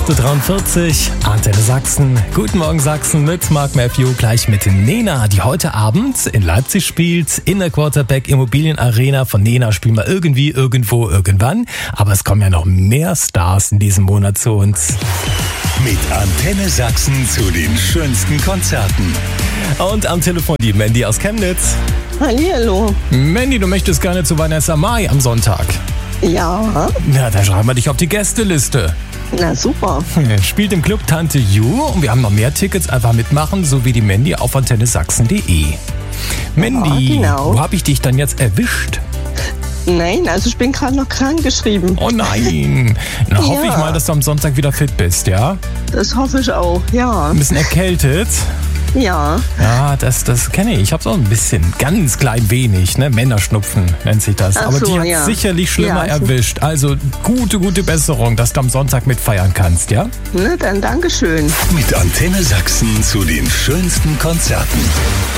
8.43 Uhr, Antenne Sachsen. Guten Morgen Sachsen mit Mark Matthew, gleich mit Nena, die heute Abend in Leipzig spielt. In der Quarterback Immobilienarena. Von Nena spielen wir irgendwie, irgendwo, irgendwann. Aber es kommen ja noch mehr Stars in diesem Monat zu uns. Mit Antenne Sachsen zu den schönsten Konzerten. Und am Telefon die Mandy aus Chemnitz. Hallihallo. Mandy, du möchtest gerne zu Vanessa Mai am Sonntag. Ja. Ja, dann schreiben wir dich auf die Gästeliste. Na super. Spielt im Club Tante Ju und wir haben noch mehr Tickets. Einfach mitmachen, so wie die Mandy auf antennesachsen.de. Mandy, Ja, genau. wo habe ich dich dann jetzt erwischt? Nein, also ich bin gerade noch krank geschrieben. Oh nein. Na, hoffe ich mal, dass du am Sonntag wieder fit bist, ja? Das hoffe ich auch, ja. Ein bisschen erkältet. Ja. Ja, das kenne ich. Ich habe so ein bisschen, ganz klein wenig, ne? Männerschnupfen nennt sich das. Ach Aber so, die hat ja. sicherlich schlimmer Ja, erwischt. Also gute Besserung, dass du am Sonntag mitfeiern kannst, ja? Ne, dann Dankeschön. Mit Antenne Sachsen zu den schönsten Konzerten.